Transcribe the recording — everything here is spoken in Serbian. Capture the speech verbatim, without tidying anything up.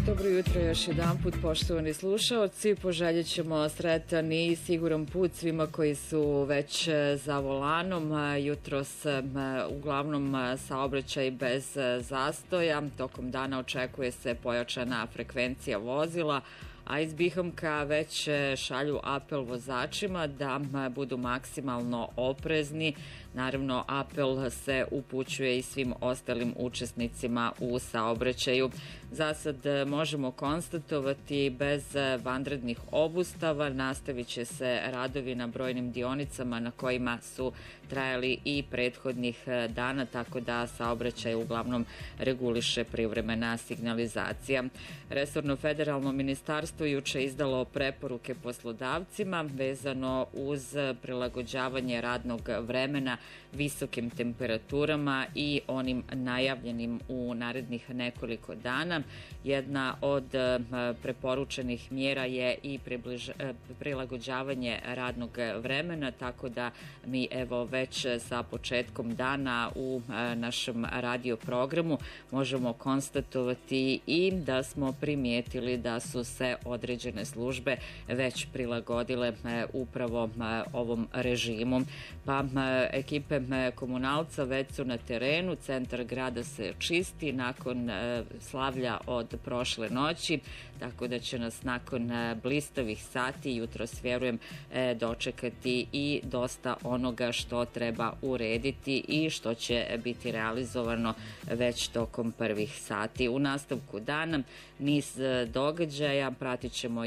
Dobro jutro još jedan put, poštovani slušaoci. Poželjet ćemo sretan i siguran put svima koji su već za volanom. Jutros uglavnom saobraćaj bez zastoja. Tokom dana očekuje se pojačana frekvencija vozila, a iz Bihamka već šalju apel vozačima da budu maksimalno oprezni. Naravno, apel se upućuje i svim ostalim učesnicima u saobraćaju. Za sad možemo konstatovati bez vanrednih obustava. Nastavit će se radovi na brojnim dionicama na kojima su trajali i prethodnih dana, tako da saobraćaj uglavnom reguliše privremena signalizacija. Resorno federalno ministarstvo juče izdalo preporuke poslodavcima vezano uz prilagođavanje radnog vremena visokim temperaturama i onim najavljenim u narednih nekoliko dana. Jedna od preporučenih mjera je i približ, prilagođavanje radnog vremena, tako da mi evo već sa početkom dana u našem radio programu možemo konstatovati i da smo primijetili da su se određene službe već prilagodile upravo ovom režimu. Pa ekipe komunalca već su na terenu, centar grada se čisti nakon slavlja od prošle noći, tako da će nas nakon blistavih sati jutros, vjerujem, dočekati i dosta onoga što treba urediti i što će biti realizovano već tokom prvih sati. U nastavku dana niz događaja pratit ćemo